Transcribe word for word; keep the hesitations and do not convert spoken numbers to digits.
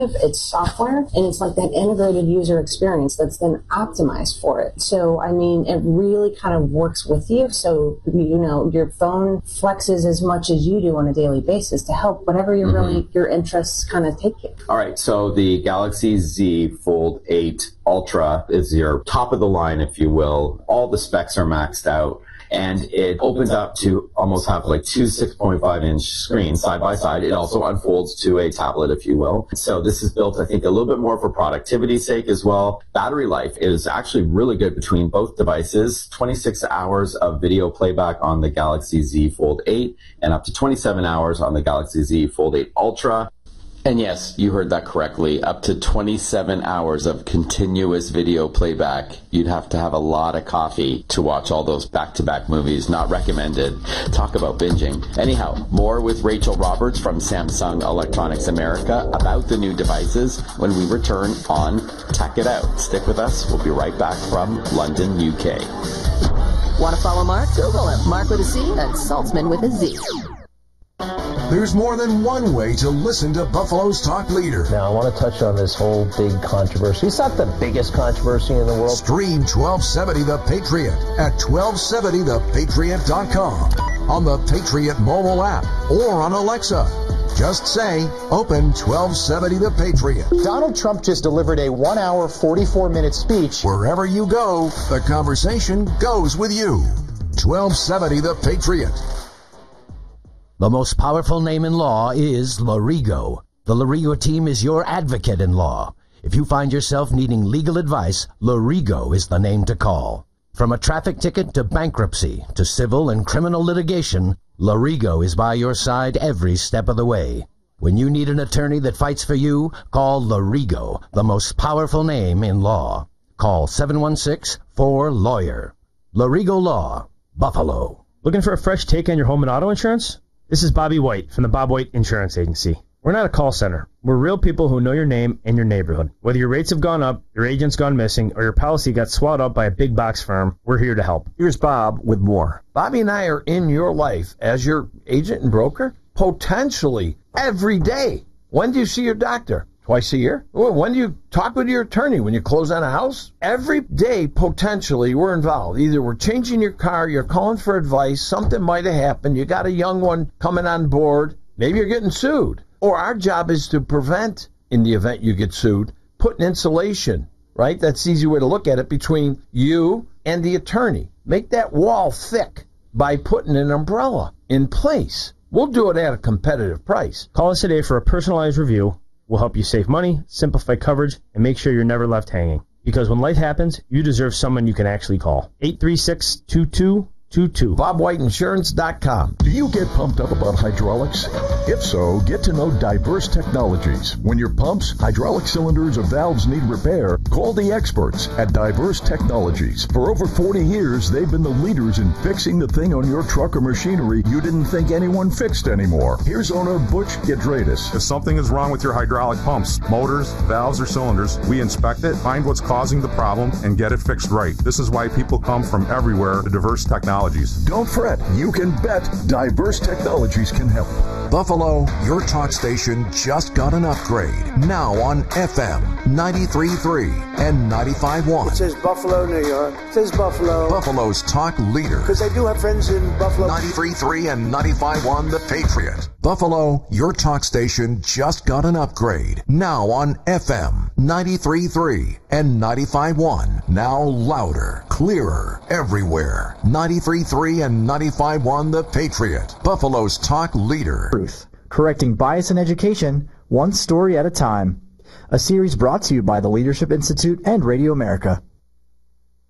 It's software, and it's like that integrated user experience that's then optimized for it. So, I mean, it really kind of works with you. So, you know, your phone flexes as much as you do on a daily basis to help whatever your mm-hmm. really your interests kind of take you. All right. So the Galaxy Z Fold eight Ultra is your top of the line, if you will. All the specs are maxed out. And it opens up to almost have like two six point five inch screens side by side. It also unfolds to a tablet, if you will. So this is built, I think, a little bit more for productivity's sake as well. Battery life is actually really good between both devices. twenty-six hours of video playback on the Galaxy Z Fold eight and up to twenty-seven hours on the Galaxy Z Fold eight Ultra. And yes, you heard that correctly. Up to twenty-seven hours of continuous video playback. You'd have to have a lot of coffee to watch all those back-to-back movies. Not recommended. Talk about binging. Anyhow, more with Rachel Roberts from Samsung Electronics America about the new devices when we return on Tech It Out. Stick with us. We'll be right back from London, U K. Want to follow Mark? Google him. Mark with a C and Saltzman with a Z. There's more than one way to listen to Buffalo's Talk Leader. Now, I want to touch on this whole big controversy. It's not the biggest controversy in the world. Stream twelve seventy The Patriot at twelve seventy the patriot dot com, on the Patriot mobile app, or on Alexa. Just say, open twelve seventy The Patriot. Donald Trump just delivered a one hour, forty-four minute speech. Wherever you go, the conversation goes with you. twelve seventy The Patriot. The most powerful name in law is Lorigo. The Lorigo team is your advocate in law. If you find yourself needing legal advice, Lorigo is the name to call. From a traffic ticket to bankruptcy to civil and criminal litigation, Lorigo is by your side every step of the way. When you need an attorney that fights for you, call Lorigo, the most powerful name in law. Call seven one six, four, lawyer. Lorigo Law, Buffalo. Looking for a fresh take on your home and auto insurance? This is Bobby White from the Bob White Insurance Agency. We're not a call center. We're real people who know your name and your neighborhood. Whether your rates have gone up, your agent's gone missing, or your policy got swallowed up by a big box firm, we're here to help. Here's Bob with more. Bobby and I are in your life as your agent and broker, potentially every day. When do you see your doctor? Twice a year? When do you talk with your attorney? When you close on a house? Every day, potentially, we're involved. Either we're changing your car, you're calling for advice, something might have happened, you got a young one coming on board, maybe you're getting sued. Or our job is to prevent, in the event you get sued, putting insulation, right? That's the easy way to look at it, between you and the attorney. Make that wall thick by putting an umbrella in place. We'll do it at a competitive price. Call us today for a personalized review. We'll help you save money, simplify coverage, and make sure you're never left hanging. Because when life happens, you deserve someone you can actually call. eight three six, two two two two. Bob White Insurance dot com. Do you get pumped up about hydraulics? If so, get to know Diverse Technologies. When your pumps, hydraulic cylinders, or valves need repair, call the experts at Diverse Technologies. For over forty years, they've been the leaders in fixing the thing on your truck or machinery you didn't think anyone fixed anymore. Here's owner Butch Gidradis. If something is wrong with your hydraulic pumps, motors, valves, or cylinders, we inspect it, find what's causing the problem, and get it fixed right. This is why people come from everywhere to Diverse Technologies. Don't fret. You can bet Diverse Technologies can help. Buffalo, your talk station just got an upgrade. Now on F M ninety-three point three and ninety-five point one. It says Buffalo, New York. It says Buffalo. Buffalo's talk leader. Because I do have friends in Buffalo. ninety-three point three and ninety-five point one, The Patriot. Buffalo, your talk station just got an upgrade. Now on F M ninety-three point three and ninety-five point one. Now louder, clearer, everywhere. ninety-three point three and ninety-five point one, The Patriot. Buffalo's talk leader. Truth. Correcting bias in education, one story at a time. A series brought to you by the Leadership Institute and Radio America.